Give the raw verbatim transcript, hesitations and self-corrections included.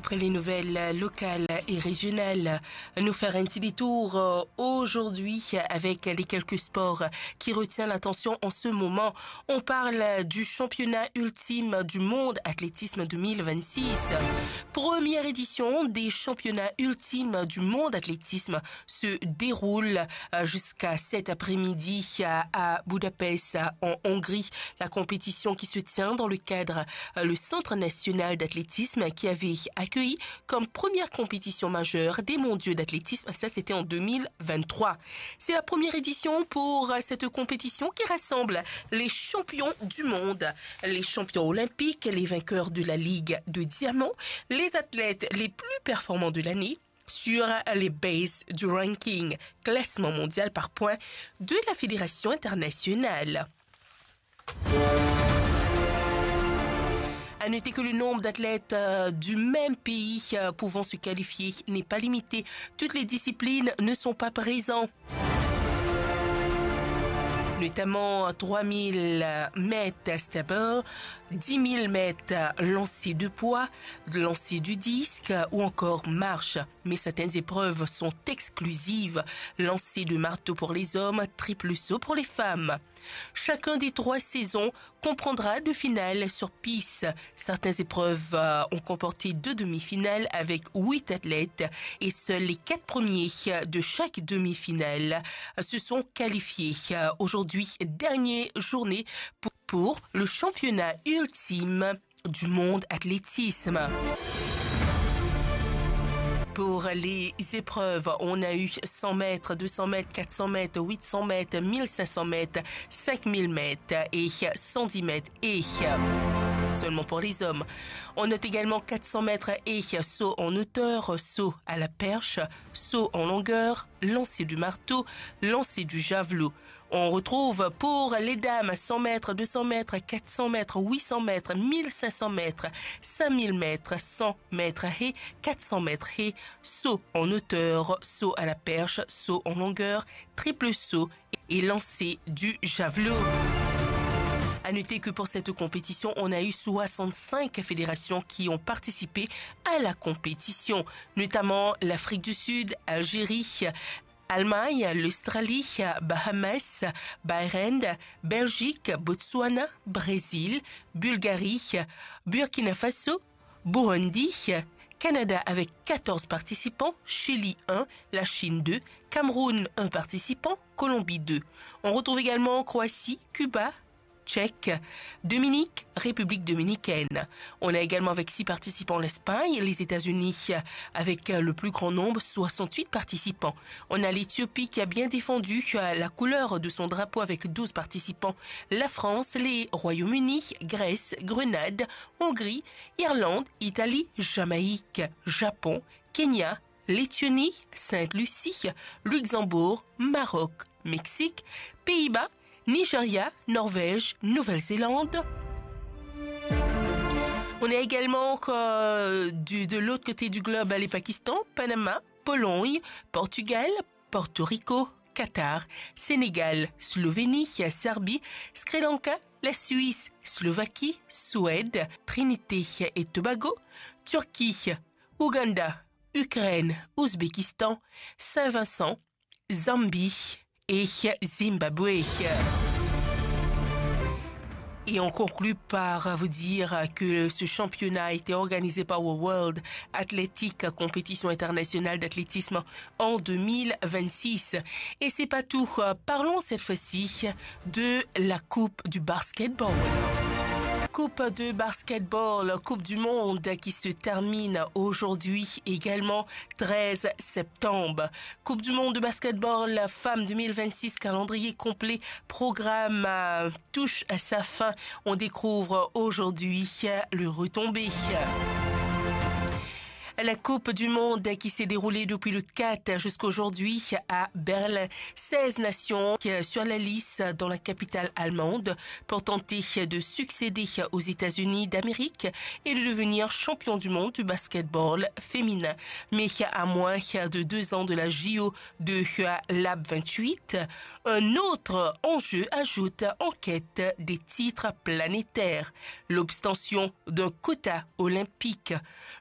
après les nouvelles locales et régionales, nous faire un petit détour aujourd'hui avec les quelques sports qui retiennent l'attention en ce moment. On parle du championnat ultime du monde athlétisme deux mille vingt-six. Première édition des championnats ultimes du monde athlétisme se déroule jusqu'à cet après-midi à Budapest en Hongrie. La compétition qui se tient dans le cadre le Centre national d'athlétisme qui avait accueilli comme première compétition majeure des mondiaux d'athlétisme. Ça, c'était en deux mille vingt-trois. C'est la première édition pour cette compétition qui rassemble les champions du monde, les champions olympiques, les vainqueurs de la Ligue de Diamant, les athlètes les plus performants de l'année sur les bases du ranking classement mondial par points de la Fédération internationale. À noter que le nombre d'athlètes euh, du même pays euh, pouvant se qualifier n'est pas limité. Toutes les disciplines ne sont pas présentes. Notamment trois mille mètres stable, dix mille mètres lancer de poids, lancer du disque ou encore marche. Mais certaines épreuves sont exclusives. Lancer de marteau pour les hommes, triple saut pour les femmes. Chacun des trois saisons comprendra deux finales sur piste. Certaines épreuves ont comporté deux demi-finales avec huit athlètes et seuls les quatre premiers de chaque demi-finale se sont qualifiés. Aujourd'hui, dernière journée pour, pour le championnat ultime du monde athlétisme. Pour les épreuves, on a eu cent mètres, deux cents mètres, quatre cents mètres, huit cents mètres, mille cinq cents mètres, cinq mille mètres et cent dix mètres et seulement pour les hommes. On note également quatre cents mètres et saut en hauteur, saut à la perche, saut en longueur, lancer du marteau, lancer du javelot. On retrouve pour les dames cent mètres, deux cents mètres, quatre cents mètres, huit cents mètres, mille cinq cents mètres, cinq mille mètres, cent mètres et quatre cents mètres et saut en hauteur, saut à la perche, saut en longueur, triple saut et lancer du javelot. À noter que pour cette compétition, on a eu soixante-cinq fédérations qui ont participé à la compétition, notamment l'Afrique du Sud, Algérie, Allemagne, l'Australie, Bahamas, Bahreïn, Belgique, Botswana, Brésil, Bulgarie, Burkina Faso, Burundi, Canada avec quatorze participants, Chili un, la Chine deux, Cameroun un participant, Colombie deux. On retrouve également Croatie, Cuba, Tchèque, Dominique, République dominicaine. On a également avec six participants l'Espagne, les États-Unis avec le plus grand nombre, soixante-huit participants. On a l'Éthiopie qui a bien défendu la couleur de son drapeau avec douze participants. La France, les Royaumes-Unis, Grèce, Grenade, Hongrie, Irlande, Italie, Jamaïque, Japon, Kenya, Lettonie, Sainte-Lucie, Luxembourg, Maroc, Mexique, Pays-Bas, Nigeria, Norvège, Nouvelle-Zélande. On est également euh, du, de l'autre côté du globe les Pakistan, Panama, Pologne, Portugal, Porto Rico, Qatar, Sénégal, Slovénie, Serbie, Sri Lanka, la Suisse, Slovaquie, Suède, Trinité et Tobago, Turquie, Ouganda, Ukraine, Ouzbékistan, Saint-Vincent, Zambie et Zimbabwe. Et on conclut par vous dire que ce championnat a été organisé par World Athletic, compétition internationale d'athlétisme en deux mille vingt-six. Et c'est pas tout. Parlons cette fois-ci de la Coupe du basketball. Coupe de basketball, Coupe du monde qui se termine aujourd'hui également treize septembre. Coupe du monde de basketball femme deux mille vingt-six, calendrier complet, programme euh, touche à sa fin. On découvre aujourd'hui le retombé. La Coupe du monde qui s'est déroulée depuis le quatre jusqu'aujourd'hui à Berlin. seize nations sur la liste dans la capitale allemande pour tenter de succéder aux États-Unis d'Amérique et de devenir champion du monde du basketball féminin. Mais à moins de deux ans de la J O de Lab vingt-huit, un autre enjeu ajoute en quête des titres planétaires, l'obtention d'un quota olympique.